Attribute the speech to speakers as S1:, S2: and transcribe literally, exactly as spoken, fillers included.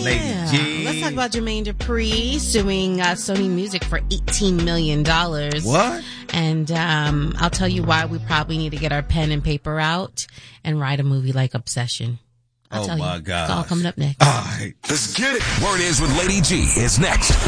S1: Lady G.
S2: Let's talk about Jermaine Dupri suing uh, Sony Music for eighteen million dollars.
S1: What?
S2: And um, I'll tell you why we probably need to get our pen and paper out and write a movie like Obsession. I'll
S1: oh,
S2: tell
S1: my
S2: you.
S1: God.
S2: It's all coming up next.
S1: All right.
S3: Let's get it. Word is with Lady G is next.